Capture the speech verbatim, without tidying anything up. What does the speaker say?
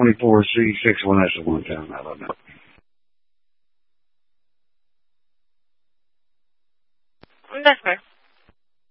twenty-four C six one. That's the one time I don't know. That's fair.